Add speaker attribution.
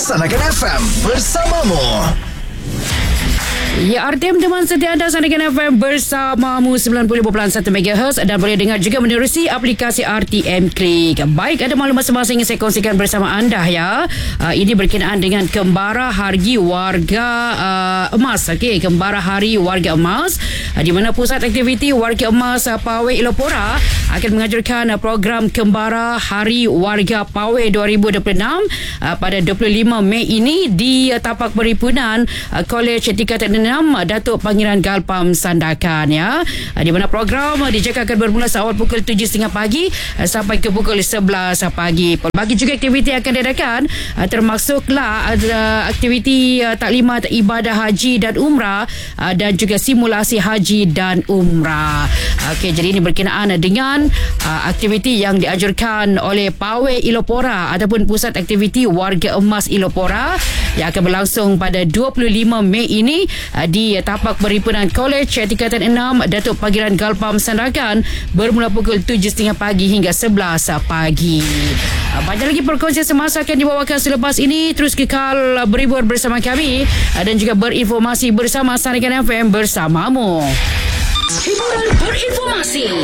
Speaker 1: Sandakan FM bersamamu.
Speaker 2: Ya, RTM teman setia anda Sandakan FM bersamamu 90.1 MHz dan boleh dengar juga menerusi aplikasi RTM Klik. Baik, ada maklumat semasa ingin saya kongsikan bersama anda ya. Ini berkenaan dengan Kembara Hari Warga Emas. Okey, Kembara Hari Warga Emas, di mana Pusat Aktiviti Warga Emas Pawai Ilopora akan mengajarkan program Kembara Hari Warga Pawai 2026 pada 25 Mei ini di tapak perhimpunan Kolej Tingkatan 6 Datuk Pangeran Galpam Sandakan ya. Di mana program dijangka akan bermula awal pukul 7.30 pagi sampai ke pukul 11 pagi. Pelbagai juga aktiviti akan diadakan, termasuklah aktiviti taklimat ibadah haji dan umrah dan juga simulasi haji dan umrah. Okey, jadi ini berkenaan dengan aktiviti yang dianjurkan oleh Pawai Ilopora ataupun Pusat Aktiviti Warga Emas Ilopora yang akan berlangsung pada 25 Mei ini di tapak perhimpunan Kolej Tingkatan 6 Datuk Pangeran Galpam Sandakan bermula pukul 7.30 pagi hingga 11 pagi. Banyak lagi perkongsian semasa akan dibawakan selepas ini. Terus kekal berhibur bersama kami dan juga berinformasi bersama Sandakan FM bersamamu. Hiburan berinformasi.